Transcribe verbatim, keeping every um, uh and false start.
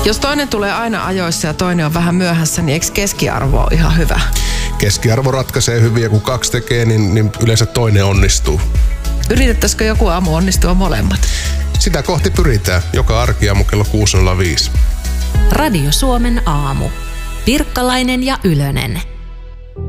Jos toinen tulee aina ajoissa ja toinen on vähän myöhässä, niin eikö keskiarvo ole ihan hyvä? Keskiarvo ratkaisee hyvin ja kun kaksi tekee, niin, niin yleensä toinen onnistuu. Yritettäisikö joku aamu onnistua molemmat? Sitä kohti pyritään. Joka arkiaamu kello kuusi nolla viisi. Radio Suomen aamu. Pirkkalainen ja Ylönen.